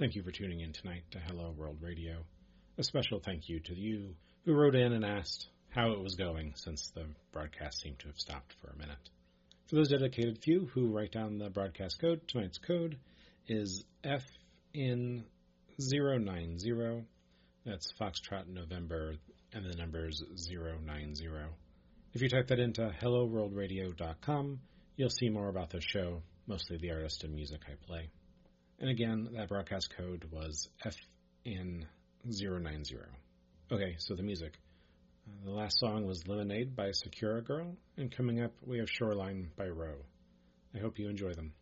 Thank you for tuning in tonight to Hello World Radio. A special thank you to you who wrote in and asked how it was going since the broadcast seemed to have stopped for a minute. For those dedicated few who write down the broadcast code, tonight's code is FN090. That's Foxtrot November and the numbers 090. If you type that into helloworldradio.com, you'll see more about the show, mostly the artist and music I play. And again, that broadcast code was FN090. Okay, so the music. The last song was Lemonade by Sakura Girl, and coming up we have Shoreline by Roe. I hope you enjoy them.